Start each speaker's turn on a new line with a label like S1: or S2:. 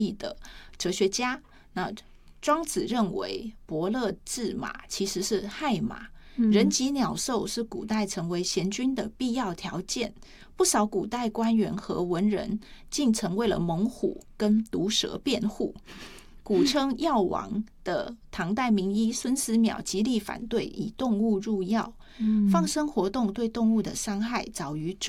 S1: 义的哲学家。那庄子认为伯乐治马其实是害马，人及鸟兽是古代成为贤君的必要条件。不少古代官员和文人竟曾为了猛虎跟毒蛇辩护。古称药王的唐代名医孙思邈极力反对以动物入药，放生活动对动物的伤害早于